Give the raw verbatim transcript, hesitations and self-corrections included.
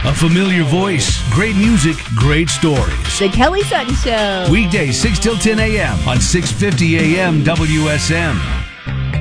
A familiar voice, great music, great stories. The Kelly Sutton Show. Weekdays six till ten a.m. on six fifty a.m. W S M.